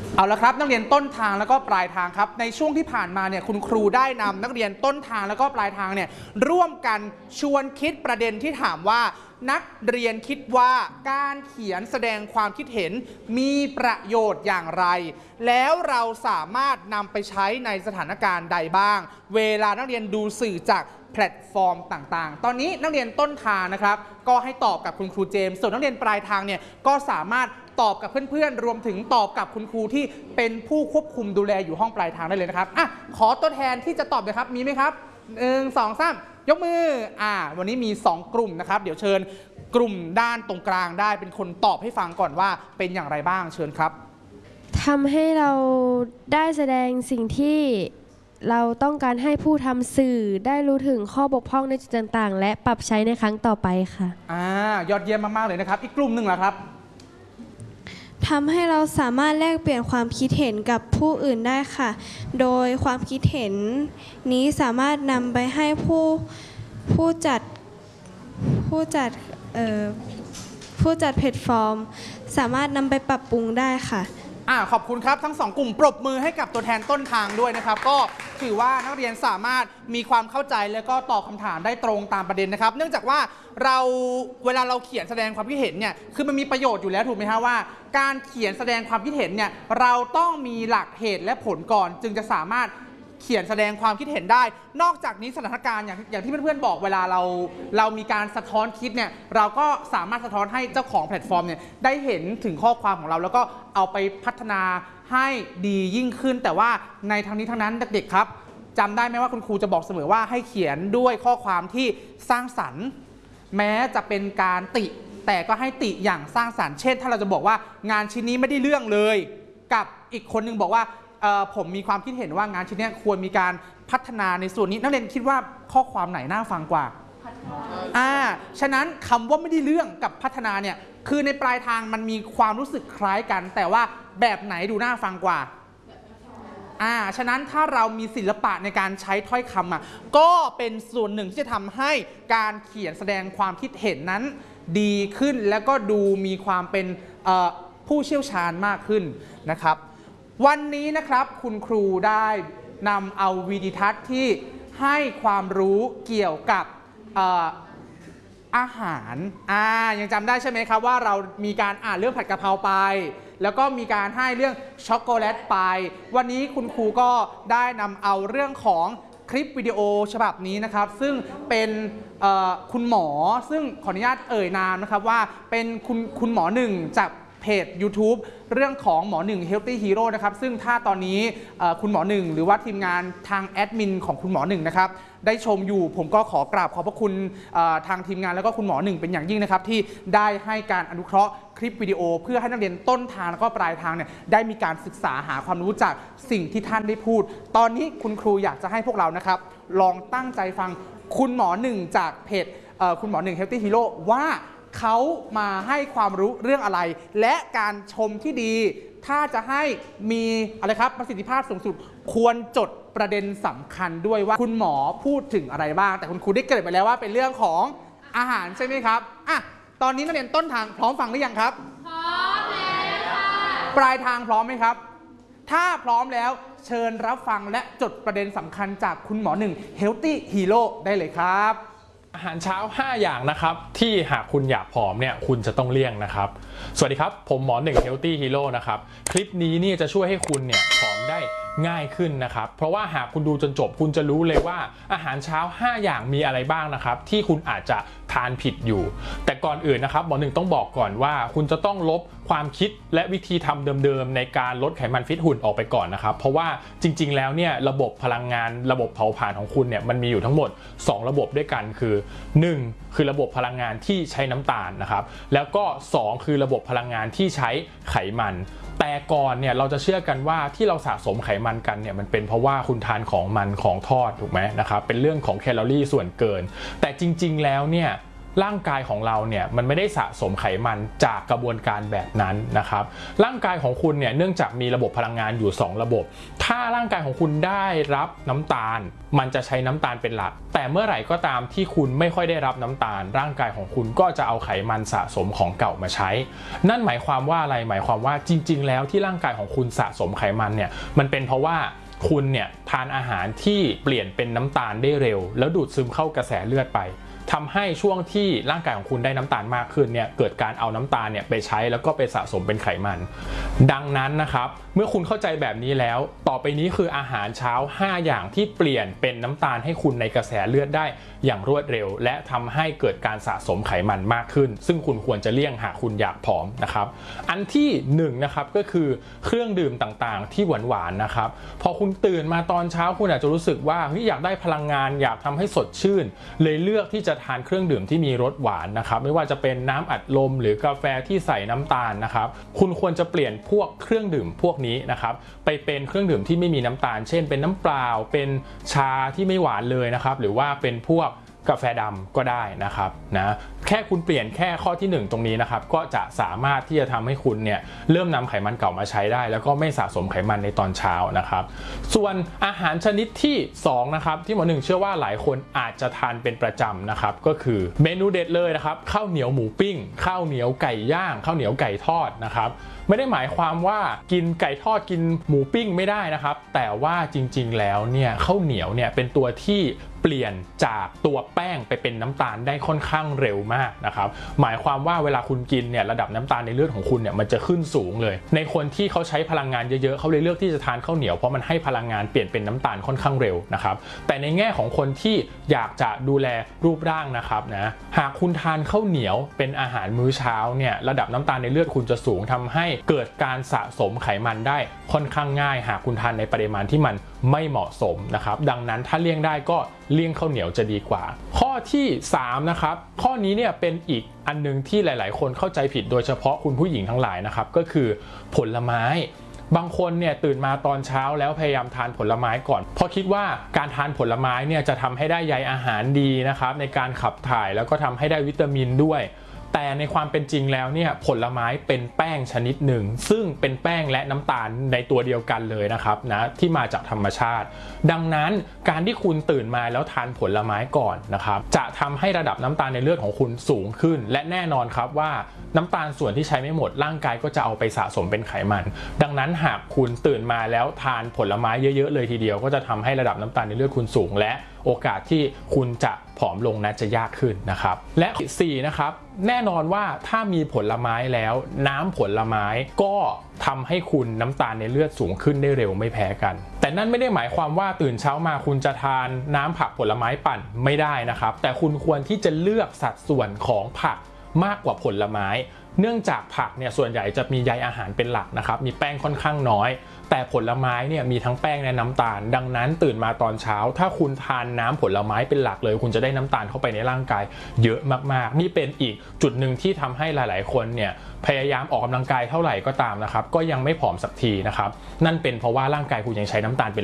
เอาละครับนักเรียนต้นทางแล้วก็ปลายทางครับในช่วงที่ผ่านมาเนี่ยคุณครูได้นำนักเรียนต้นทางแล้วก็ปลายทางเนี่ยร่วมกันชวนคิดประเด็นที่ถามว่านักเรียนคิดว่าการเขียนแสดงความคิดเห็นมีประโยชน์อย่างไรแล้วเราสามารถนำไปใช้ในสถานการณ์ใดบ้างเวลานักเรียนดูสื่อจากแพลตฟอร์มต่างๆตอนนี้นักเรียนต้นทางนะครับก็ให้ตอบกับคุณครูเจมส์ส่วนนักเรียนปลายทางเนี่ยก็สามารถตอบกับเพื่อนๆรวมถึงตอบกับคุณครูที่เป็นผู้ควบคุมดูแลอยู่ห้องปลายทางได้เลยนะครับขอตัวแทนที่จะตอบเลยครับมีไหมครับ1 2 3ยกมือวันนี้มี2กลุ่มนะครับเดี๋ยวเชิญกลุ่มด้านตรงกลางได้เป็นคนตอบให้ฟังก่อนว่าเป็นอย่างไรบ้างเชิญครับทำให้เราได้แสดงสิ่งที่เราต้องการให้ผู้ทำสื่อได้รู้ถึงข้อบกพร่องในจุดต่างๆและปรับใช้ในครั้งต่อไปค่ะยอดเยี่ยมมากๆเลยนะครับอีกกลุ่มหนึ่งล่ะครับทำให้เราสามารถแลกเปลี่ยนความคิดเห็นกับผู้อื่นได้ค่ะโดยความคิดเห็นนี้สามารถนำไปให้ผู้จัดแพลตฟอร์มสามารถนำไปปรับปรุงได้ค่ะขอบคุณครับทั้ง2กลุ่มปรบมือให้กับตัวแทนต้นทางด้วยนะครับก็ถือว่านักเรียนสามารถมีความเข้าใจและก็ตอบคำถามได้ตรงตามประเด็นนะครับเนื่องจากว่าเวลาเราเขียนแสดงความคิดเห็นเนี่ยคือมันมีประโยชน์อยู่แล้วถูกไหมฮะว่าการเขียนแสดงความคิดเห็นเนี่ยเราต้องมีหลักเหตุและผลก่อนจึงจะสามารถเขียนแสดงความคิดเห็นได้นอกจากนี้สถานการณ์อย่างที่เพื่อนๆบอกเวลาเรามีการสะท้อนคิดเนี่ยเราก็สามารถสะท้อนให้เจ้าของแพลตฟอร์มเนี่ยได้เห็นถึงข้อความของเราแล้วก็เอาไปพัฒนาให้ดียิ่งขึ้นแต่ว่าในทางนี้ทั้งนั้นเด็กๆครับจำได้ไหมว่าคุณครูจะบอกเสมอว่าให้เขียนด้วยข้อความที่สร้างสรรค์แม้จะเป็นการติแต่ก็ให้ติอย่างสร้างสรรค์เช่นถ้าเราจะบอกว่างานชิ้นนี้ไม่ได้เรื่องเลยกับอีกคนนึงบอกว่าผมมีความคิดเห็นว่างานชิ้นนี้ควรมีการพัฒนาในส่วนนี้นักเรียนคิดว่าข้อความไหนน่าฟังกว่าฉะนั้นคำว่าไม่ได้เรื่องกับพัฒนาเนี่ยคือในปลายทางมันมีความรู้สึกคล้ายกันแต่ว่าแบบไหนดูน่าฟังกว่าฉะนั้นถ้าเรามีศิลปะในการใช้ถ้อยคำก็เป็นส่วนหนึ่งที่จะทำให้การเขียนแสดงความคิดเห็นนั้นดีขึ้นแล้วก็ดูมีความเป็นผู้เชี่ยวชาญมากขึ้นนะครับวันนี้นะครับคุณครูได้นำเอาวิดีทัศน์ที่ให้ความรู้เกี่ยวกับอาหารยังจำได้ใช่ไหมครับว่าเรามีการอ่านเรื่องผัดกะเพราไปแล้วก็มีการให้เรื่องช็อกโกแลตไปวันนี้คุณครูก็ได้นำเอาเรื่องของคลิปวิดีโอฉบับนี้นะครับซึ่งเป็นคุณหมอซึ่งขออนุญาตเอ่ยนามนะครับว่าเป็นคุณหมอหนึ่งจากเพจ YouTube เรื่องของหมอหนึ่ง Healthy Hero นะครับซึ่งถ้าตอนนี้คุณหมอหนึ่งหรือว่าทีมงานทางแอดมินของคุณหมอหนึ่งนะครับได้ชมอยู่ผมก็ขอกราบขอบพระคุณทางทีมงานแล้วก็คุณหมอหนึ่งเป็นอย่างยิ่งนะครับที่ได้ให้การอนุเคราะห์คลิปวิดีโอเพื่อให้นักเรียนต้นทางแล้วก็ปลายทางเนี่ยได้มีการศึกษาหาความรู้จากสิ่งที่ท่านได้พูดตอนนี้คุณครูอยากจะให้พวกเรานะครับลองตั้งใจฟังคุณหมอหนึ่งจากเพจคุณหมอหนึ่ง Healthy Hero ว่าเขามาให้ความรู้เรื่องอะไรและการชมที่ดีถ้าจะให้มีอะไรครับประสิทธิภาพสูงสุดควรจดประเด็นสำคัญด้วยว่าคุณหมอพูดถึงอะไรบ้างแต่คุณครูได้เกริ่นไปแล้วว่าเป็นเรื่องของอาหารใช่ไหมครับตอนนี้นักเรียนต้นทางพร้อมฟังหรือยังครับพร้อมแล้วค่ะปลายทางพร้อมไหมครับถ้าพร้อมแล้วเชิญรับฟังและจดประเด็นสำคัญจากคุณหมอหนึ่ง Healthy Hero ได้เลยครับอาหารเช้า5อย่างนะครับที่หากคุณอยากผอมเนี่ยคุณจะต้องเลี่ยงนะครับสวัสดีครับผมหมอหนึ่ง Healthy Hero นะครับคลิปนี้นี่จะช่วยให้คุณเนี่ยผอมได้ง่ายขึ้นนะครับเพราะว่าหากคุณดูจนจบคุณจะรู้เลยว่าอาหารเช้า5อย่างมีอะไรบ้างนะครับที่คุณอาจจะทานผิดอยู่แต่ก่อนอื่นนะครับหมอหนึ่งต้องบอกก่อนว่าคุณจะต้องลบความคิดและวิธีทำเดิมๆในการลดไขมันฟิตหุ่นออกไปก่อนนะครับเพราะว่าจริงๆแล้วเนี่ยระบบพลังงานระบบเผาผลาญของคุณเนี่ยมันมีอยู่ทั้งหมด2ระบบด้วยกันคือ1คือระบบพลังงานที่ใช้น้ำตาลนะครับแล้วก็2คือระบบพลังงานที่ใช้ไขมันแต่ก่อนเนี่ยเราจะเชื่อกันว่าที่เราสะสมไขมันกันเนี่ยมันเป็นเพราะว่าคุณทานของมันของทอดถูกไหมนะครับเป็นเรื่องของแคลอรี่ส่วนเกินแต่จริงๆแล้วเนี่ยร่างกายของเราเนี่ยมันไม่ได้สะสมไขมันจากกระบวนการแบบนั้นนะครับร่างกายของคุณเนี่ยเนื่องจากมีระบบพลังงานอยู่2ระบบถ้าร่างกายของคุณได้รับน้ำตาลมันจะใช้น้ำตาลเป็นหลักแต่เมื่อไหร่ก็ตามที่คุณไม่ค่อยได้รับน้ำตาลร่างกายของคุณก็จะเอาไขมันสะสมของเก่ามาใช้นั่นหมายความว่าอะไรหมายความว่าจริงๆแล้วที่ร่างกายของคุณสะสมไขมันเนี่ยมันเป็นเพราะว่าคุณเนี่ยทานอาหารที่เปลี่ยนเป็นน้ำตาลได้เร็วแล้วดูดซึมเข้ากระแสเลือดไปทำให้ช่วงที่ร่างกายของคุณได้น้ำตาลมากขึ้นเนี่ยเกิดการเอาน้ำตาลเนี่ยไปใช้แล้วก็ไปสะสมเป็นไขมันดังนั้นนะครับเมื่อคุณเข้าใจแบบนี้แล้วต่อไปนี้คืออาหารเช้า5อย่างที่เปลี่ยนเป็นน้ำตาลให้คุณในกระแสเลือดได้อย่างรวดเร็วและทำให้เกิดการสะสมไขมันมากขึ้นซึ่งคุณควรจะเลี่ยงหากคุณอยากผอมนะครับอันที่1นะครับก็คือเครื่องดื่มต่างๆที่หวานๆนะครับพอคุณตื่นมาตอนเช้าคุณอาจจะรู้สึกว่าอยากได้พลังงานอยากทำให้สดชื่นเลยเลือกที่จะทานเครื่องดื่มที่มีรสหวานนะครับไม่ว่าจะเป็นน้ำอัดลมหรือกาแฟที่ใส่น้ำตาลนะครับคุณควรจะเปลี่ยนพวกเครื่องดื่มพวกนี้นะครับไปเป็นเครื่องดื่มที่ไม่มีน้ำตาลเช่นเป็นน้ำเปล่าเป็นชาที่ไม่หวานเลยนะครับหรือว่าเป็นพวกกาแฟดำก็ได้นะครับนะแค่คุณเปลี่ยนแค่ข้อที่1ตรงนี้นะครับก็จะสามารถที่จะทำให้คุณเนี่ยเริ่มนำไขมันเก่ามาใช้ได้แล้วก็ไม่สะสมไขมันในตอนเช้านะครับส่วนอาหารชนิดที่2นะครับที่หมอหนึ่งเชื่อว่าหลายคนอาจจะทานเป็นประจำนะครับก็คือเมนูเด็ดเลยนะครับข้าวเหนียวหมูปิ้งข้าวเหนียวไก่ย่างข้าวเหนียวไก่ทอดนะครับไม่ได้หมายความว่ากินไก่ทอดกินหมูปิ้งไม่ได้นะครับแต่ว่าจริงๆแล้วเนี่ยข้าวเหนียวเนี่ยเป็นตัวที่เปลี่ยนจากตัวแป้งไปเป็นน้ำตาลได้ค่อนข้างเร็วมากนะครับหมายความว่าเวลาคุณกินเนี่ยระดับน้ำตาลในเลือดของคุณเนี่ยมันจะขึ้นสูงเลยในคนที่เขาใช้พลังงานเยอะๆเขาเลยเลือกที่จะทานข้าวเหนียวเพราะมันให้พลังงานเปลี่ยนเป็นน้ำตาลค่อนข้างเร็วนะครับแต่ในแง่ของคนที่อยากจะดูแลรูปร่างนะครับนะหากคุณทานข้าวเหนียวเป็นอาหารมื้อเช้าเนี่ยระดับน้ำตาลในเลือดคุณจะสูงทำให้เกิดการสะสมไขมันได้ค่อนข้างง่ายหากคุณทานในปริมาณที่มันไม่เหมาะสมนะครับดังนั้นถ้าเลี่ยงได้ก็เลี่ยงข้าวเหนียวจะดีกว่าข้อที่3นะครับข้อนี้เนี่ยเป็นอีกอันนึงที่หลายๆคนเข้าใจผิดโดยเฉพาะคุณผู้หญิงทั้งหลายนะครับก็คือผลไม้บางคนเนี่ยตื่นมาตอนเช้าแล้วพยายามทานผลไม้ก่อนเพราะคิดว่าการทานผลไม้เนี่ยจะทำให้ได้ใยอาหารดีนะครับในการขับถ่ายแล้วก็ทำให้ได้วิตามินด้วยแต่ในความเป็นจริงแล้วเนี่ยผลไม้เป็นแป้งชนิดหนึ่งซึ่งเป็นแป้งและน้ำตาลในตัวเดียวกันเลยนะครับนะที่มาจากธรรมชาติดังนั้นการที่คุณตื่นมาแล้วทานผลไม้ก่อนนะครับจะทำให้ระดับน้ำตาลในเลือดของคุณสูงขึ้นและแน่นอนครับว่าน้ำตาลส่วนที่ใช้ไม่หมดร่างกายก็จะเอาไปสะสมเป็นไขมันดังนั้นหากคุณตื่นมาแล้วทานผลไม้เยอะๆเลยทีเดียวก็จะทำให้ระดับน้ำตาลในเลือดคุณสูงและโอกาสที่คุณจะผอมลงนั้นจะยากขึ้นนะครับและ4นะครับแน่นอนว่าถ้ามีผลไม้แล้วน้ำผลไม้ก็ทำให้คุณน้ำตาลในเลือดสูงขึ้นได้เร็วไม่แพ้กันแต่นั่นไม่ได้หมายความว่าตื่นเช้ามาคุณจะทานน้ำผักผลไม้ปั่นไม่ได้นะครับแต่คุณควรที่จะเลือกสัดส่วนของผักมากกว่าผลไม้เนื่องจากผักเนี่ยส่วนใหญ่จะมีใยอาหารเป็นหลักนะครับมีแป้งค่อนข้างน้อยแต่ผลไม้เนี่ยมีทั้งแป้งและน้ำตาลดังนั้นตื่นมาตอนเช้าถ้าคุณทานน้ำผลไม้เป็นหลักเลยคุณจะได้น้ำตาลเข้าไปในร่างกายเยอะมากๆนี่เป็นอีกจุดหนึ่งที่ทำให้หลายๆคนเนี่ยพยายามออกกำลังกายเท่าไหร่ก็ตามนะครับก็ยังไม่ผอมสักทีนะครับนั่นเป็นเพราะว่าร่างกายคุณยังใช้น้ำตาลเป็น